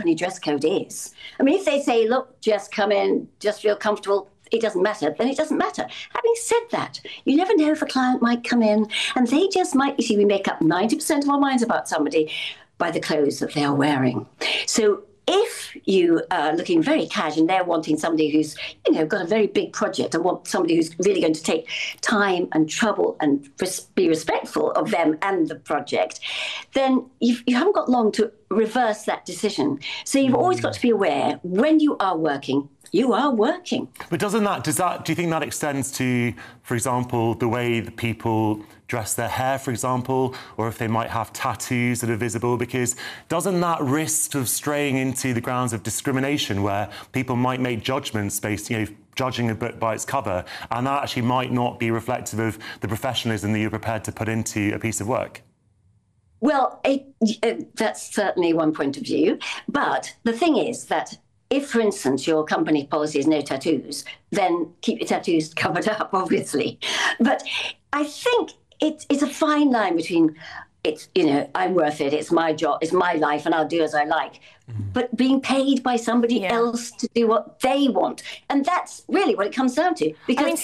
company dress code is. I mean, if they say, look, just come in, just feel comfortable, it doesn't matter, then it doesn't matter. Having said that, you never know if a client might come in and they just might, you see, we make up 90% of our minds about somebody by the clothes that they are wearing. So if you are looking very cash and they're wanting somebody who's, got a very big project and want somebody who's really going to take time and trouble and be respectful of them and the project, then you haven't got long to reverse that decision. So you've always got to be aware when you are working, you are working. But do you think that extends to, for example, the way that people dress their hair, for example, or if they might have tattoos that are visible? Because doesn't that risk of straying into the grounds of discrimination where people might make judgments based, judging a book by its cover, and that actually might not be reflective of the professionalism that you're prepared to put into a piece of work? Well, that's certainly one point of view. But the thing is that if, for instance, your company policy is no tattoos, then keep your tattoos covered up, obviously. But I think it's a fine line between, I'm worth it, it's my job, it's my life, and I'll do as I like. But being paid by somebody else to do what they want. And that's really what it comes down to. Because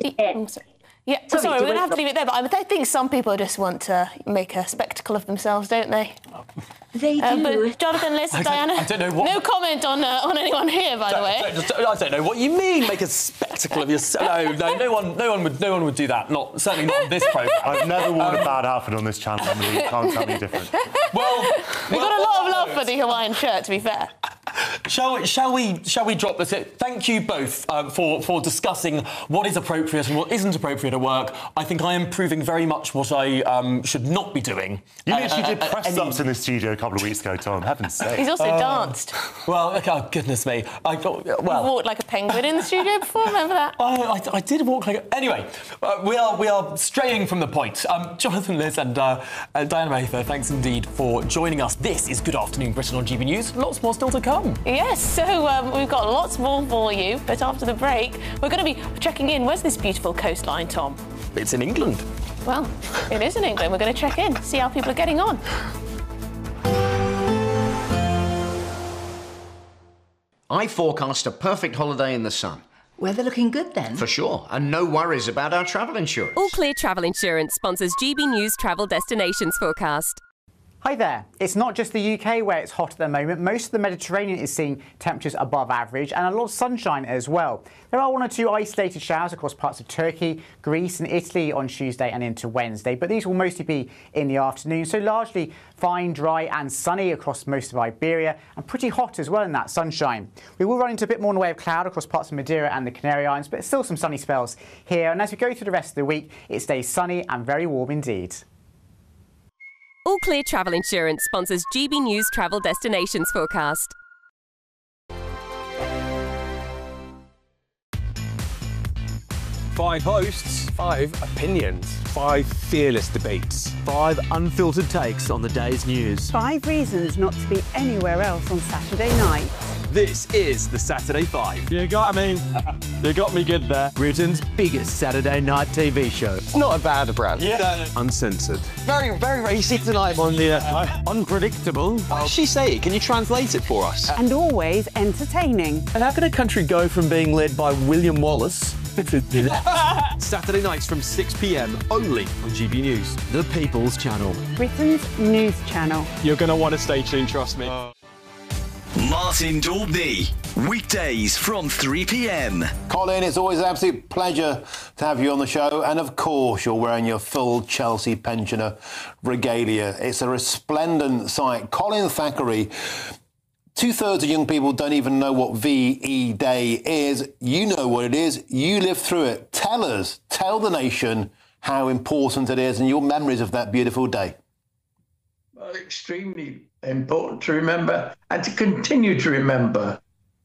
sorry, we're going to have to leave it there, but I think some people just want to make a spectacle of themselves, don't they? They do. But Jonathan, Liz, Diana, I don't know what... no comment on anyone here, by the way. I don't know what you mean, make a spectacle of yourself. No one would do that. Certainly not on this programme. I've never worn a bad outfit on this channel, Emily. You can't tell me different. Well, we got a lot of love for the Hawaiian shirt, to be fair. Shall we drop this? Thank you both for discussing what is appropriate and what isn't appropriate at work. I think I am proving very much what I should not be doing. You literally did press-ups in the studio a couple of weeks ago, Tom. Heaven's sake. He's also danced. Well, oh, goodness me. You walked like a penguin in the studio before, remember that? I did walk like anyway, we are straying from the point. Jonathan, Liz and Diana Mather, thanks indeed for joining us. This is Good Afternoon Britain on GB News. Lots more still to come. Yes, so we've got lots more for you, but after the break, we're going to be checking in. Where's this beautiful coastline, Tom? It's in England. Well, it is in England. We're going to check in, see how people are getting on. I forecast a perfect holiday in the sun. Weather looking good then? For sure, and no worries about our travel insurance. All Clear Travel Insurance sponsors GB News Travel Destinations Forecast. Hi there. It's not just the UK where it's hot at the moment. Most of the Mediterranean is seeing temperatures above average and a lot of sunshine as well. There are one or two isolated showers across parts of Turkey, Greece and Italy on Tuesday and into Wednesday, but these will mostly be in the afternoon, so largely fine, dry and sunny across most of Iberia and pretty hot as well in that sunshine. We will run into a bit more in the way of cloud across parts of Madeira and the Canary Islands, but still some sunny spells here, and as we go through the rest of the week, it stays sunny and very warm indeed. All Clear Travel Insurance sponsors GB News Travel Destinations Forecast. 5 hosts, 5 opinions, 5 fearless debates, 5 unfiltered takes on the day's news. 5 reasons not to be anywhere else on Saturday night. This is the Saturday 5. You got me good there. Britain's biggest Saturday night TV show. It's not a bad brand. Yeah. Uncensored. Very, very racist tonight. On the unpredictable. What did she say? Can you translate it for us? And always entertaining. And how can a country go from being led by William Wallace Saturday nights from 6 p.m. only on GB News. The People's Channel. Britain's news channel. You're going to want to stay tuned, trust me. Martin Daubney, weekdays from 3 p.m. Colin, it's always an absolute pleasure to have you on the show. And of course, you're wearing your full Chelsea pensioner regalia. It's a resplendent sight. Colin Thackeray. 2/3 of young people don't even know what VE Day is. You know what it is. You lived through it. Tell the nation how important it is and your memories of that beautiful day. Well, extremely important to remember and to continue to remember.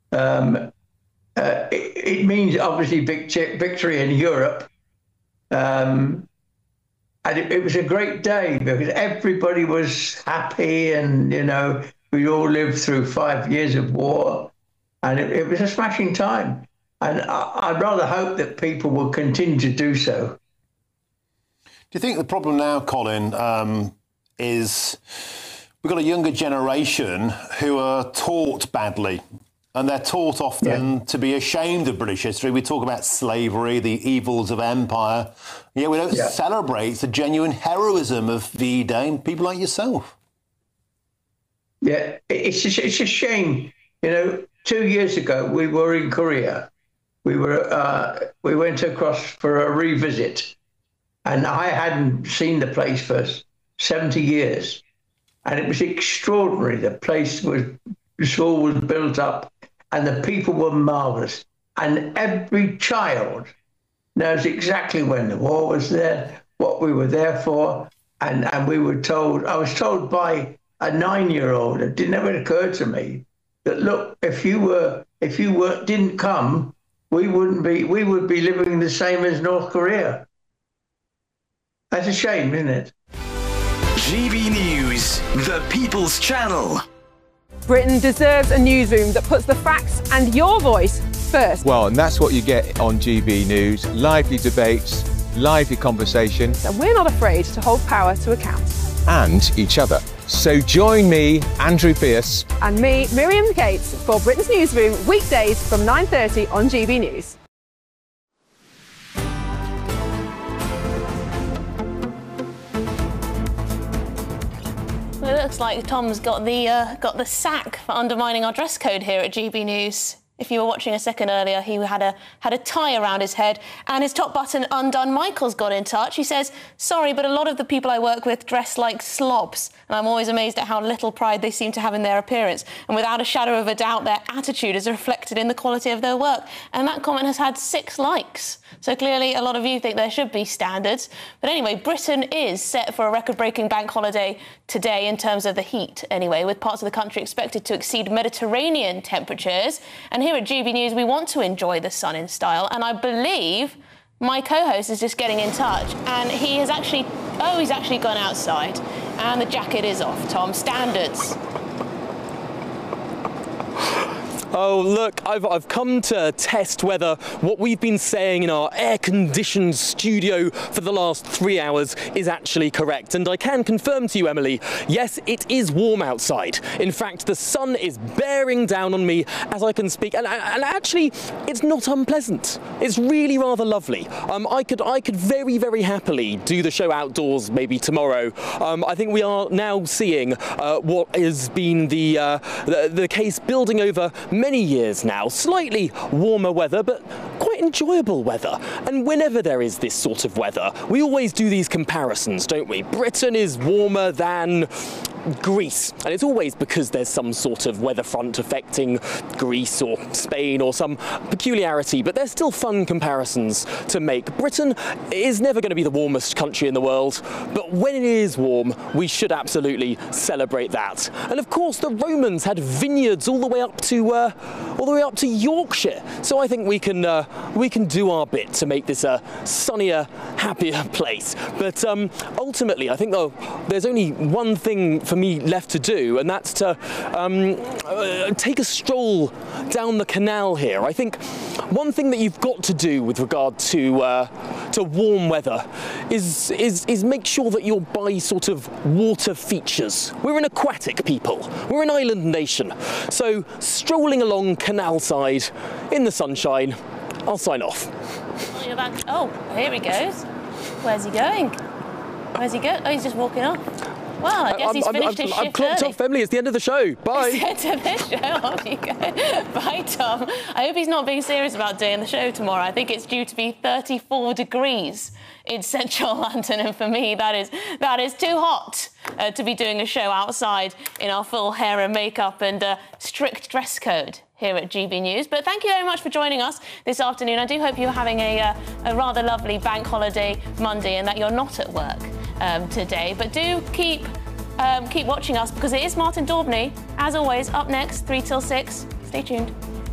It means, obviously, victory in Europe. And it was a great day because everybody was happy and, we all lived through 5 years of war, and it was a smashing time. And I'd rather hope that people will continue to do so. Do you think the problem now, Colin, is we've got a younger generation who are taught badly. And they're taught often to be ashamed of British history. We talk about slavery, the evils of empire. Yet we don't celebrate the genuine heroism of V-Day and people like yourself. Yeah, it's a shame. You know, 2 years ago, we were in Korea. We went across for a revisit. And I hadn't seen the place for 70 years. And it was extraordinary. The place was, the school was built up. And the people were marvellous. And every child knows exactly when the war was there, what we were there for. And we were told, I was told by a 9-year-old, it never occurred to me, that look, if you didn't come, we would be living the same as North Korea. That's a shame, isn't it? GB News, the People's Channel. Britain deserves a newsroom that puts the facts and your voice first. Well, and that's what you get on GB News. Lively debates, lively conversation. And we're not afraid to hold power to account. And each other. So join me, Andrew Pierce. And me, Miriam Gates, for Britain's Newsroom, weekdays from 9:30 on GB News. Well, it looks like Tom's got the sack for undermining our dress code here at GB News. If you were watching a second earlier, he had a tie around his head and his top button undone. Michael's got in touch. He says, sorry, but a lot of the people I work with dress like slobs, and I'm always amazed at how little pride they seem to have in their appearance. And without a shadow of a doubt, their attitude is reflected in the quality of their work. And that comment has had 6 likes. So clearly a lot of you think there should be standards. But anyway, Britain is set for a record-breaking bank holiday today in terms of the heat, anyway, with parts of the country expected to exceed Mediterranean temperatures. And here at GB News, we want to enjoy the sun in style. And I believe my co-host is just getting in touch. And he has actually... Oh, he's actually gone outside. And the jacket is off, Tom. Standards. Oh, look, I've come to test whether what we've been saying in our air-conditioned studio for the last 3 hours is actually correct. And I can confirm to you, Emily, yes, it is warm outside. In fact, the sun is bearing down on me as I can speak. And actually, it's not unpleasant. It's really rather lovely. I could very, very happily do the show outdoors maybe tomorrow. I think we are now seeing what has been the case building over many years now. Slightly warmer weather, but quite enjoyable weather. And whenever there is this sort of weather, we always do these comparisons, don't we? Britain is warmer than Greece, and it's always because there's some sort of weather front affecting Greece or Spain or some peculiarity, but they're still fun comparisons to make. Britain is never going to be the warmest country in the world, but when it is warm, we should absolutely celebrate that. And of course, the Romans had vineyards all the way up to Yorkshire, so I think we can do our bit to make this a sunnier, happier place. But ultimately, I think there's only one thing for me left to do, and that's to take a stroll down the canal here. I think one thing that you've got to do with regard to warm weather is make sure that you're by sort of water features. We're an aquatic people. We're an island nation. So strolling along canal side in the sunshine, I'll sign off. Oh, here he goes. Where's he going? Where's he going? Oh, he's just walking off. Well, I guess he's finished his shift I've clocked off, Emily. It's the end of the show. Bye. It's the end of the show. Off you go. Bye, Tom. I hope he's not being serious about doing the show tomorrow. I think it's due to be 34 degrees in central London, and for me, that is too hot to be doing a show outside in our full hair and makeup and strict dress code here at GB News. But thank you very much for joining us this afternoon. I do hope you're having a rather lovely bank holiday Monday and that you're not at work today. But do keep watching us, because it is Martin Daubney, as always, up next, 3 till 6. Stay tuned.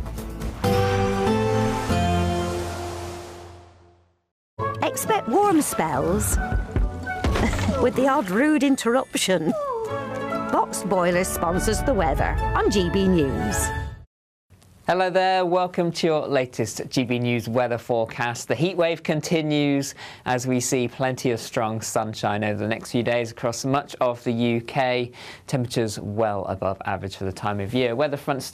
Expect warm spells with the odd rude interruption. Box Boilers sponsors the weather on GB News. Hello there, welcome to your latest GB News weather forecast. The heat wave continues as we see plenty of strong sunshine over the next few days across much of the UK. Temperatures well above average for the time of year. Weather fronts